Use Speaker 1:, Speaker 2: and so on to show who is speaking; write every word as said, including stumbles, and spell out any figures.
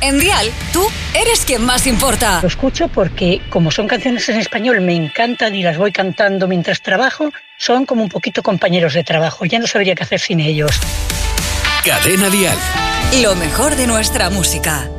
Speaker 1: En Dial, tú eres quien más importa.
Speaker 2: Lo escucho porque, como son canciones en español, me encantan y las voy cantando mientras trabajo. Son como un poquito compañeros de trabajo. Ya no sabría qué hacer sin ellos.
Speaker 3: Cadena Dial.
Speaker 1: Lo mejor de nuestra música.